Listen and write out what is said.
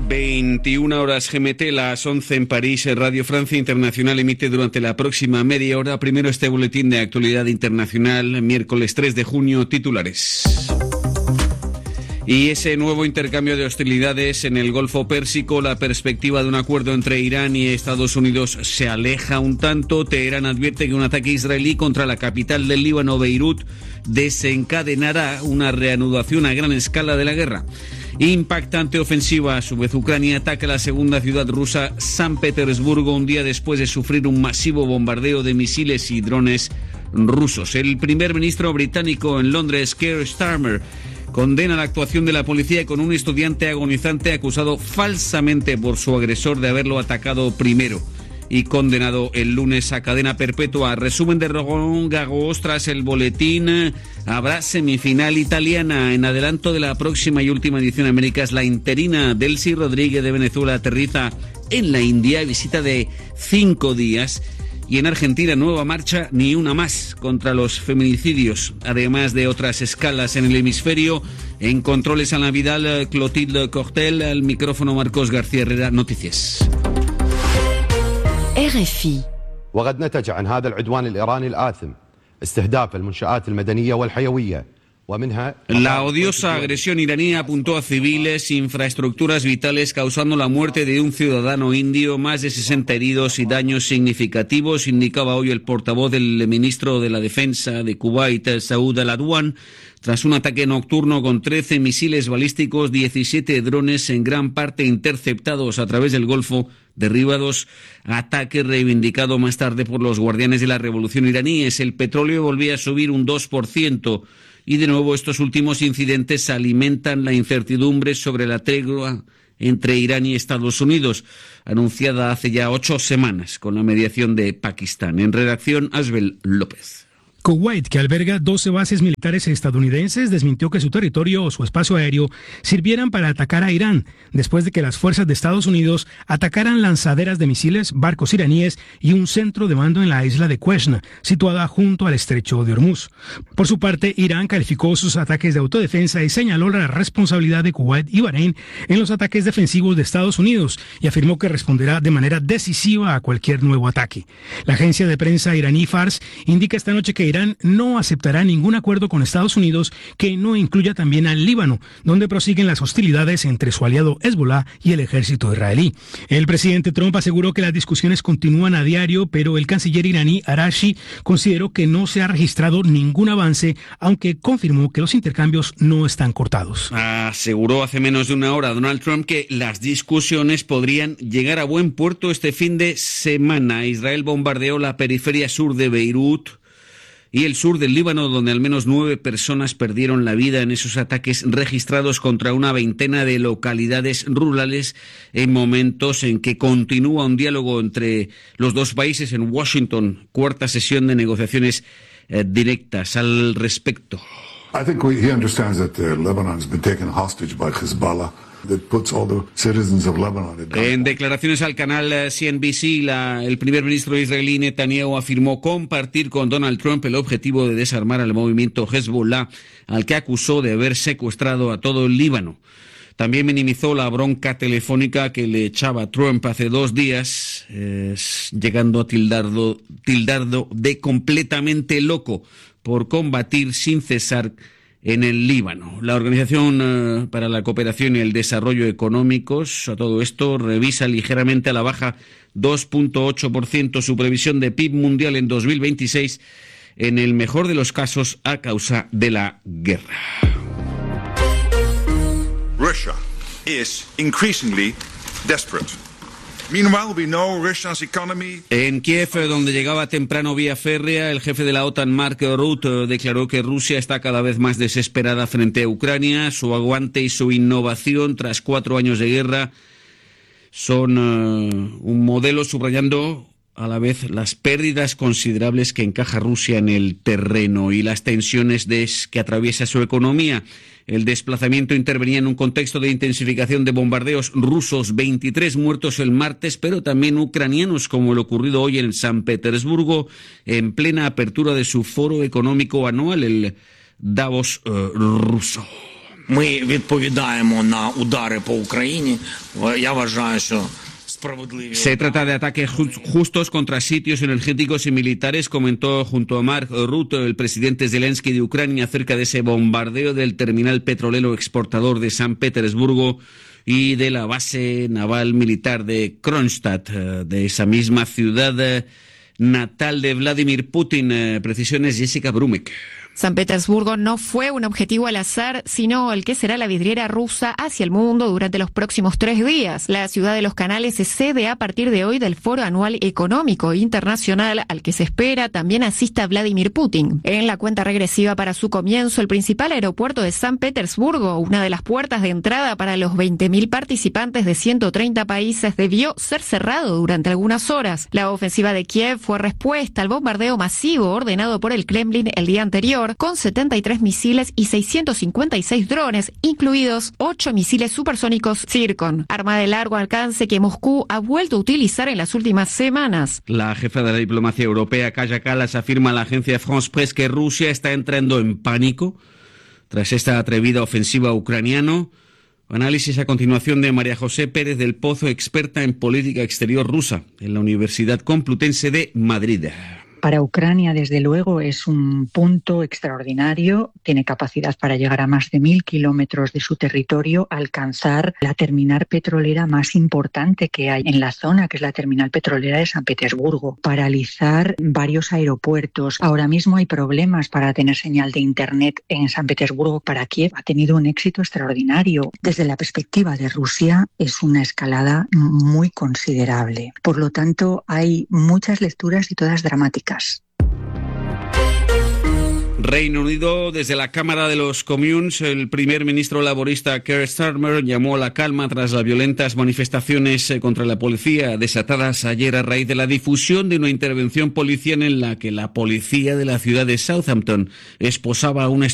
21 horas GMT, las 11 en París. Radio Francia Internacional emite durante la próxima media hora primero este boletín de actualidad internacional, miércoles 3 de junio, titulares. Y ese nuevo intercambio de hostilidades en el Golfo Pérsico, la perspectiva de un acuerdo entre Irán y Estados Unidos se aleja un tanto. Teherán advierte que un ataque israelí contra la capital del Líbano, Beirut, desencadenará una reanudación a gran escala de la guerra. Impactante ofensiva, a su vez Ucrania ataca la segunda ciudad rusa, San Petersburgo, un día después de sufrir un masivo bombardeo de misiles y drones rusos. El primer ministro británico en Londres, Keir Starmer, condena la actuación de la policía con un estudiante agonizante acusado falsamente por su agresor de haberlo atacado primero y condenado el lunes a cadena perpetua. Resumen de Roland Garros tras el boletín. Habrá semifinal italiana. En adelanto de la próxima y última edición de Américas, la interina Delcy Rodríguez de Venezuela aterriza en la India, visita de 5 días. Y en Argentina, nueva marcha, ni una más, contra los feminicidios, además de otras escalas en el hemisferio. En controles Ana Vidal, Clotilde Cortel, al micrófono Marcos García Herrera. Noticias. RFI. وقد نتج عن هذا العدوان الإيراني الآثم استهداف المنشآت المدنية والحيوية. La odiosa agresión iraní apuntó a civiles, infraestructuras vitales, causando la muerte de un ciudadano indio, más de 60 heridos y daños significativos, indicaba hoy el portavoz del ministro de la Defensa de Kuwait, Saud al-Adwan, tras un ataque nocturno con 13 misiles balísticos, 17 drones, en gran parte interceptados a través del Golfo, derribados. Ataque reivindicado más tarde por los guardianes de la revolución iraníes. El petróleo volvía a subir un 2%. Y de nuevo estos últimos incidentes alimentan la incertidumbre sobre la tregua entre Irán y Estados Unidos, anunciada hace ya 8 semanas con la mediación de Pakistán. En redacción, Asbel López. Kuwait, que alberga 12 bases militares estadounidenses, desmintió que su territorio o su espacio aéreo sirvieran para atacar a Irán, después de que las fuerzas de Estados Unidos atacaran lanzaderas de misiles, barcos iraníes y un centro de mando en la isla de Qeshm, situada junto al estrecho de Hormuz. Por su parte, Irán calificó sus ataques de autodefensa y señaló la responsabilidad de Kuwait y Bahrein en los ataques defensivos de Estados Unidos y afirmó que responderá de manera decisiva a cualquier nuevo ataque. La agencia de prensa iraní Fars indica esta noche que Irán no aceptará ningún acuerdo con Estados Unidos que no incluya también al Líbano, donde prosiguen las hostilidades entre su aliado Hezbollah y el ejército israelí. El presidente Trump aseguró que las discusiones continúan a diario, pero el canciller iraní Arashi consideró que no se ha registrado ningún avance, aunque confirmó que los intercambios no están cortados. Aseguró hace menos de una hora Donald Trump que las discusiones podrían llegar a buen puerto este fin de semana. Israel bombardeó la periferia sur de Beirut y el sur del Líbano, donde al menos 9 personas perdieron la vida en esos ataques registrados contra una veintena de localidades rurales en momentos en que continúa un diálogo entre los dos países en Washington, cuarta sesión de negociaciones directas al respecto. I think he understands that Lebanon has been taken hostage by Hezbollah. En declaraciones al canal CNBC, el primer ministro israelí Netanyahu afirmó compartir con Donald Trump el objetivo de desarmar al movimiento Hezbollah, al que acusó de haber secuestrado a todo el Líbano. También minimizó la bronca telefónica que le echaba Trump hace 2 días, llegando a tildarlo de completamente loco por combatir sin cesar en el Líbano. La Organización para la Cooperación y el Desarrollo Económicos, a todo esto, revisa ligeramente a la baja 2.8% su previsión de PIB mundial en 2026, en el mejor de los casos a causa de la guerra. Russia is increasingly desperate. Meanwhile, we know Russia's economy... En Kiev, donde llegaba temprano vía férrea, el jefe de la OTAN, Mark Rutte, declaró que Rusia está cada vez más desesperada frente a Ucrania. Su aguante y su innovación tras 4 años de guerra son un modelo, subrayando a la vez las pérdidas considerables que encaja Rusia en el terreno y las tensiones que atraviesa su economía. El desplazamiento intervenía en un contexto de intensificación de bombardeos rusos, 23 muertos el martes, pero también ucranianos, como lo ocurrido hoy en San Petersburgo, en plena apertura de su foro económico anual, el Davos ruso. Ми відповідаємо на удари по Україні. Я вважаю, що se trata de ataques justos contra sitios energéticos y militares, comentó junto a Mark Rutte el presidente Zelensky de Ucrania acerca de ese bombardeo del terminal petrolero exportador de San Petersburgo y de la base naval militar de Kronstadt, de esa misma ciudad natal de Vladimir Putin. Precisiones Jessica Brumek. San Petersburgo no fue un objetivo al azar, sino el que será la vidriera rusa hacia el mundo durante los próximos 3 días. La ciudad de los canales es sede a partir de hoy del Foro Anual Económico Internacional, al que se espera también asista Vladimir Putin. En la cuenta regresiva para su comienzo, el principal aeropuerto de San Petersburgo, una de las puertas de entrada para los 20.000 participantes de 130 países, debió ser cerrado durante algunas horas. La ofensiva de Kiev fue respuesta al bombardeo masivo ordenado por el Kremlin el día anterior, con 73 misiles y 656 drones, incluidos 8 misiles supersónicos Zircon, arma de largo alcance que Moscú ha vuelto a utilizar en las últimas semanas. La jefa de la diplomacia europea, Kaja Kallas, afirma a la agencia France Presse que Rusia está entrando en pánico tras esta atrevida ofensiva ucraniana. Análisis a continuación de María José Pérez del Pozo, experta en política exterior rusa en la Universidad Complutense de Madrid. Para Ucrania, desde luego, es un punto extraordinario. Tiene capacidad para llegar a más de 1.000 kilómetros de su territorio, alcanzar la terminal petrolera más importante que hay en la zona, que es la terminal petrolera de San Petersburgo. Paralizar varios aeropuertos. Ahora mismo hay problemas para tener señal de Internet en San Petersburgo. Para Kiev ha tenido un éxito extraordinario. Desde la perspectiva de Rusia, es una escalada muy considerable. Por lo tanto, hay muchas lecturas y todas dramáticas. Reino Unido, desde la Cámara de los Comunes, el primer ministro laborista Keir Starmer llamó a la calma tras las violentas manifestaciones contra la policía desatadas ayer a raíz de la difusión de una intervención policial en la que la policía de la ciudad de Southampton esposaba a una